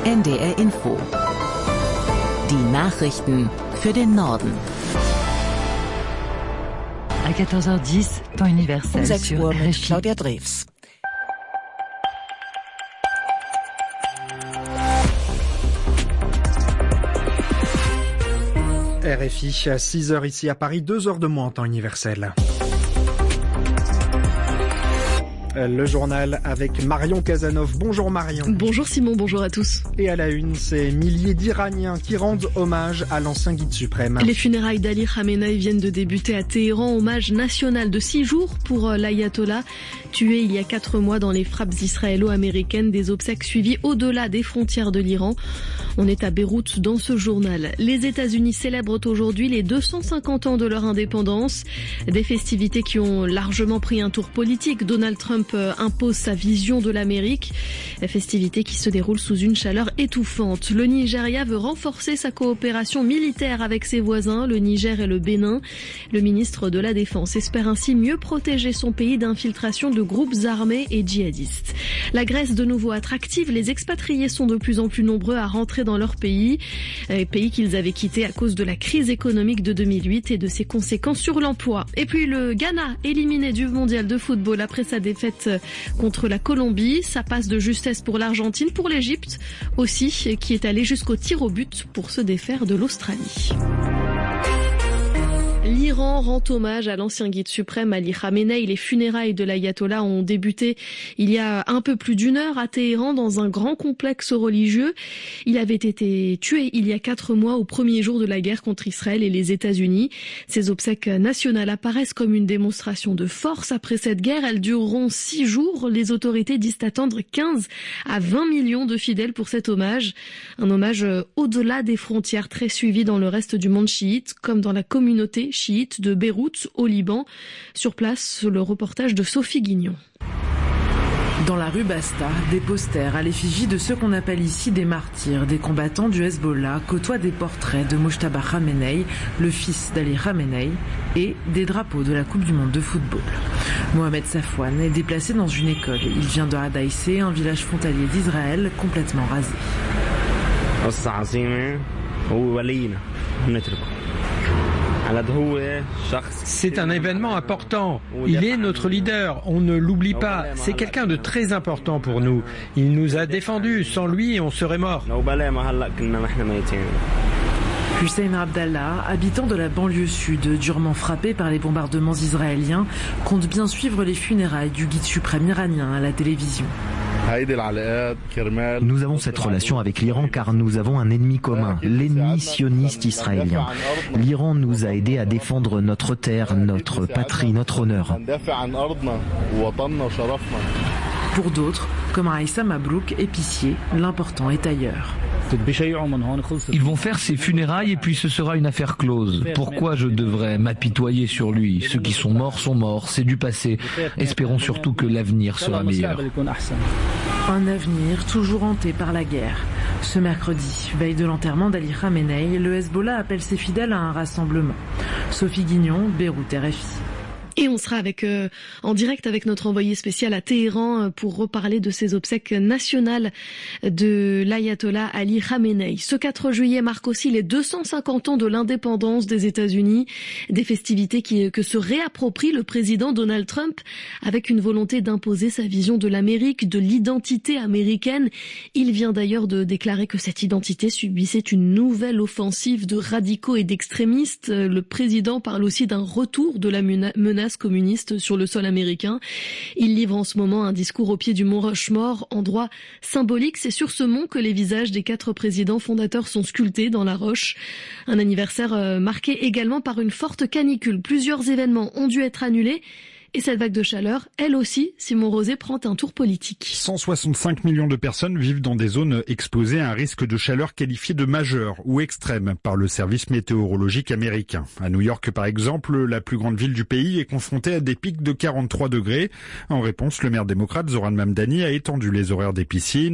NDR Info. Die Nachrichten für den Norden. À 14h10, temps universel. Um 6 Uhr mit RFI. Claudia Drews. RFI à 6h ici à Paris, 2h de moins en temps universel. Le journal avec Marion Casanov. Bonjour Marion. Bonjour Simon, bonjour à tous. Et à la une, ces milliers d'Iraniens qui rendent hommage à l'ancien guide suprême. Les funérailles d'Ali Khamenei viennent de débuter à Téhéran, hommage national de 6 jours pour l'ayatollah, tué il y a 4 mois dans les frappes israélo-américaines, des obsèques suivies au-delà des frontières de l'Iran. On est à Beyrouth dans ce journal. Les États-Unis célèbrent aujourd'hui les 250 ans de leur indépendance, des festivités qui ont largement pris un tour politique. Donald Trump impose sa vision de l'Amérique, festivité qui se déroule sous une chaleur étouffante. Le Nigeria veut renforcer sa coopération militaire avec ses voisins, le Niger et le Bénin. Le ministre de la Défense espère ainsi mieux protéger son pays d'infiltration de groupes armés et djihadistes. La Grèce de nouveau attractive, les expatriés sont de plus en plus nombreux à rentrer dans leur pays, pays qu'ils avaient quitté à cause de la crise économique de 2008 et de ses conséquences sur l'emploi. Et puis le Ghana, éliminé du mondial de football après sa défaite contre la Colombie. Ça passe de justesse pour l'Argentine, pour l'Égypte aussi, qui est allé jusqu'au tir au but pour se défaire de l'Australie. L'Iran rend hommage à l'ancien guide suprême Ali Khamenei. Les funérailles de l'ayatollah ont débuté il y a un peu plus d'1 heure à Téhéran dans un grand complexe religieux. Il avait été tué il y a 4 mois au premier jour de la guerre contre Israël et les États-Unis. Ces obsèques nationales apparaissent comme une démonstration de force après cette guerre. Elles dureront 6 jours. Les autorités disent attendre 15 à 20 millions de fidèles pour cet hommage. Un hommage au-delà des frontières, très suivi dans le reste du monde chiite, comme dans la communauté chiite de Beyrouth au Liban. Sur place, le reportage de Sophie Guignon. Dans la rue Basta, des posters à l'effigie de ceux qu'on appelle ici des martyrs, des combattants du Hezbollah, côtoient des portraits de Mojtaba Khamenei, le fils d'Ali Khamenei, et des drapeaux de la Coupe du Monde de football. Mohamed Safwan est déplacé dans une école. Il vient de Hadaïsé, un village frontalier d'Israël, complètement rasé. C'est un événement important. Il est notre leader, on ne l'oublie pas. C'est quelqu'un de très important pour nous. Il nous a défendus, sans lui on serait morts. Hussein Abdallah, habitant de la banlieue sud, durement frappé par les bombardements israéliens, compte bien suivre les funérailles du guide suprême iranien à la télévision. Nous avons cette relation avec l'Iran car nous avons un ennemi commun, l'ennemi sioniste israélien. L'Iran nous a aidés à défendre notre terre, notre patrie, notre honneur. Pour d'autres, comme Aïssa Mabrouk, épicier, l'important est ailleurs. Ils vont faire ses funérailles et puis ce sera une affaire close. Pourquoi je devrais m'apitoyer sur lui? Ceux qui sont morts, c'est du passé. Espérons surtout que l'avenir sera meilleur. Un avenir toujours hanté par la guerre. Ce mercredi, veille de l'enterrement d'Ali Khamenei, le Hezbollah appelle ses fidèles à un rassemblement. Sophie Guignon, Beyrouth, RFI. Et on sera en direct avec notre envoyé spécial à Téhéran pour reparler de ces obsèques nationales de l'ayatollah Ali Khamenei. Ce 4 juillet marque aussi les 250 ans de l'indépendance des États-Unis, des festivités que se réapproprie le président Donald Trump avec une volonté d'imposer sa vision de l'Amérique, de l'identité américaine. Il vient d'ailleurs de déclarer que cette identité subissait une nouvelle offensive de radicaux et d'extrémistes. Le président parle aussi d'un retour de la menace communiste sur le sol américain. Il livre en ce moment un discours au pied du mont Rushmore, endroit symbolique. C'est sur ce mont que les visages des 4 présidents fondateurs sont sculptés dans la roche. Un anniversaire marqué également par une forte canicule. Plusieurs événements ont dû être annulés. Et cette vague de chaleur, elle aussi, Simon Rosé prend un tour politique. 165 millions de personnes vivent dans des zones exposées à un risque de chaleur qualifié de majeur ou extrême par le service météorologique américain. À New York, par exemple, la plus grande ville du pays est confrontée à des pics de 43 degrés. En réponse, le maire démocrate Zoran Mamdani a étendu les horaires des piscines.